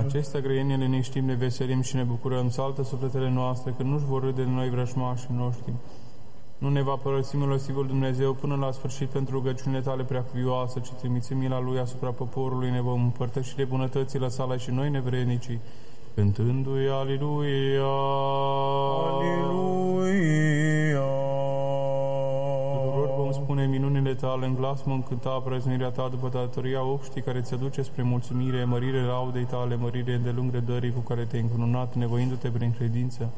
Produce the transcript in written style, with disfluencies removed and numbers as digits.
Acestea grăienile ne știm, ne veselim și ne bucurăm, saltă sufletele noastre, că nu-și vor râde de noi vrăjmașii noștri. Nu ne va părăsi milostivul Dumnezeu până la sfârșit pentru rugăciunile tale preacuvioase, ci trimiți mila Lui asupra poporului, ne vom împărtăși de bunătățile sale și noi nevrednicii, cântându-i Aliluia! Aliluia! Tuturor vom spune minunile tale, în glas vom cânta prăznirea ta după datoria obștii care ți aduce spre mulțumire, mărire laudei tale, mărire îndelung rădării cu care te-ai încununat, nevoindu-te prin credință.